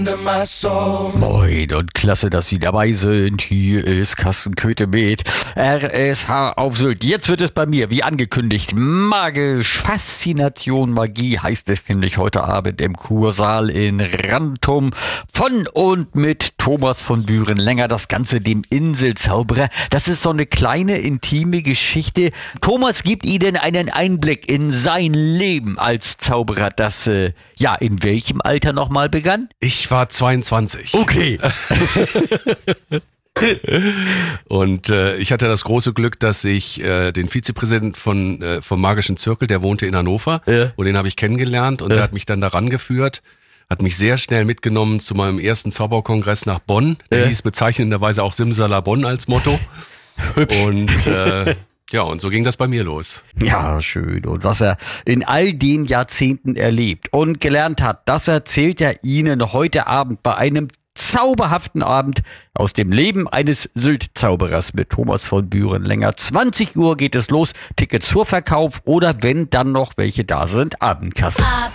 Moin und klasse, dass Sie dabei sind. Hier ist Carsten Köthe mit RSH auf Sylt. Jetzt wird es bei mir, wie angekündigt, magisch. Faszination Magie heißt es nämlich heute Abend im Kursaal in Rantum von und mit Thomas von Büren-Länger. Das Ganze dem Inselzauberer. Das ist so eine kleine, intime Geschichte. Thomas gibt Ihnen einen Einblick in sein Leben als Zauberer, das, in welchem Alter nochmal begann? Ich war 22. Okay. Und ich hatte das große Glück, dass ich den Vizepräsidenten vom Magischen Zirkel, der wohnte in Hannover, und den habe ich kennengelernt und der hat mich dann daran geführt, hat mich sehr schnell mitgenommen zu meinem ersten Zauberkongress nach Bonn. Der hieß bezeichnenderweise auch Simsalabon als Motto. Und und so ging das bei mir los. Ja, schön. Und was er in all den Jahrzehnten erlebt und gelernt hat, das erzählt er Ihnen heute Abend bei einem zauberhaften Abend aus dem Leben eines Sylt-Zauberers mit Thomas von Büren-Länger. 20 Uhr geht es los. Tickets vor Verkauf oder wenn dann noch welche da sind, Abendkasse.